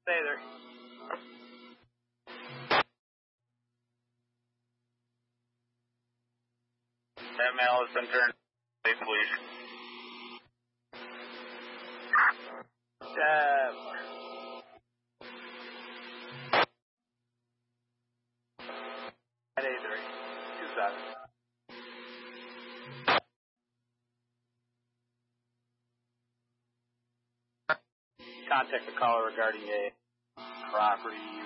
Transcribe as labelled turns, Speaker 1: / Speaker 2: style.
Speaker 1: Stay there.
Speaker 2: That male has been turned. Please.
Speaker 1: At 8-3. 27. Contact the caller regarding a property